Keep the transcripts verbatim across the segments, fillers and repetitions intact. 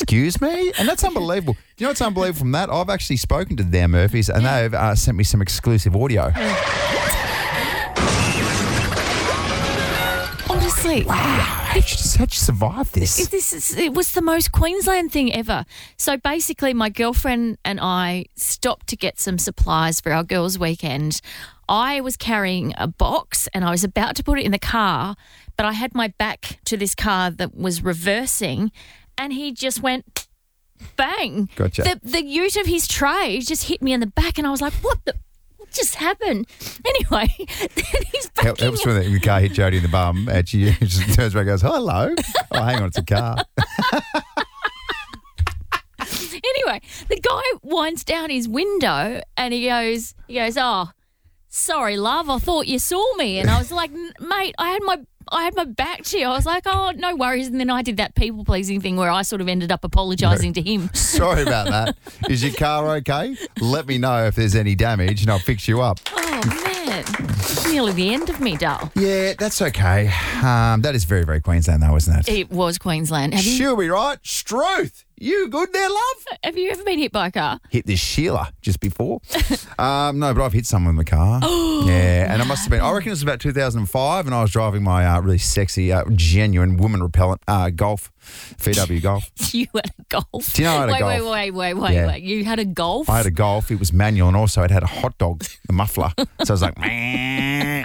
Excuse me? And that's unbelievable. You know what's unbelievable from that? I've actually spoken to Dan Murphys and they've uh, sent me some exclusive audio. Honestly. Wow. How'd you, how'd you survive this? It, this is, it was the most Queensland thing ever. So basically, my girlfriend and I stopped to get some supplies for our girls' weekend. I was carrying a box and I was about to put it in the car, but I had my back to this car that was reversing and he just went bang. Gotcha. The, the ute of his tray just hit me in the back and I was like, what the... What just happened? Anyway, then he's backing Help, helps when the car hit Jodie in the bum and she just turns around and goes, hello. Oh, hang on, it's a car. Anyway, the guy winds down his window and he goes, he goes, oh, sorry, love, I thought you saw me. And I was like, mate, I had my I had my back to you. I was like, oh, no worries. And then I did that people-pleasing thing where I sort of ended up apologising to him. Sorry about that. Is your car okay? Let me know if there's any damage and I'll fix you up. Oh, man. Nearly the end of me, Dale. Yeah, that's okay. Um, that is very, very Queensland though, isn't it? It was Queensland. Have you, She'll be right. Struth. You good there, love? have you ever been hit by a car? Hit this Sheila just before. um, no, but I've hit someone in the car. Yeah, and I must have been, I reckon it was about two thousand five and I was driving my uh, really sexy, uh, genuine woman repellent uh, Golf, V W Golf. You had a Golf? Do you know I had a wait, Golf? Wait, wait, wait, wait, Yeah. wait. You had a Golf? I had a Golf. It was manual and also it had a hot dog, the muffler. So I was like, meh.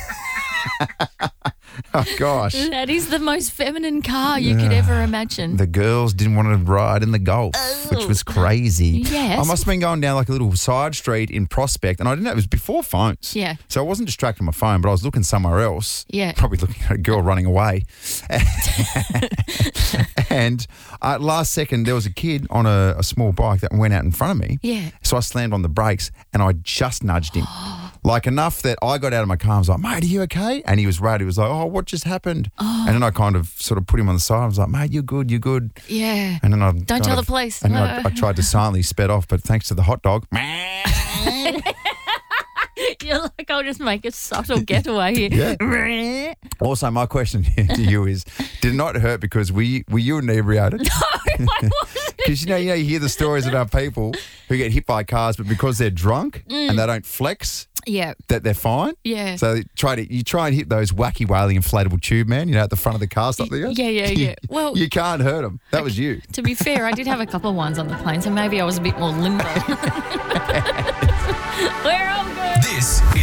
Oh, gosh. That is the most feminine car you could ever imagine. The girls didn't want to ride in the Golf, which was crazy. Yes. I must have been going down like a little side street in Prospect, and I didn't know, it was before phones. Yeah. So I wasn't distracted on my phone, but I was looking somewhere else. Yeah. Probably looking at a girl running away. And uh, last second, there was a kid on a, a small bike that went out in front of me. Yeah. So I slammed on the brakes, and I just nudged him. Like enough that I got out of my car and was like, mate, are you okay? And he was right. He was like, oh, what just happened? Oh. And then I kind of sort of put him on the side. I was like, mate, you're good, you're good. Yeah. And then I Don't kind tell of- the police. And then I, I tried to silently sped off, but thanks to the hot dog. You're like, I'll just make a subtle getaway here. Yeah. Also, my question to you is, did it not hurt because were you, were you inebriated? No, I wasn't. Because you know, you know, you hear the stories about people who get hit by cars, but because they're drunk and they don't flex, Yeah. that they're fine. Yeah. So they try to you try and hit those wacky wailing inflatable tube man, you know, at the front of the car, stuff like that. Yeah, yeah, yeah. Well, You can't hurt them. That was you. to be fair, I did have a couple of ones on the plane, so maybe I was a bit more limbo. We're all good. This is